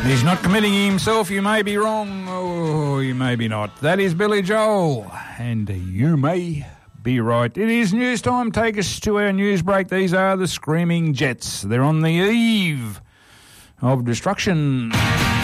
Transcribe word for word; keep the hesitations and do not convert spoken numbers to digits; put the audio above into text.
He's not committing himself, you may be wrong, or you may be not. That is Billy Joel, and you may be right. It is news time. Take us to our news break. These are the Screaming Jets. They're on the eve of destruction.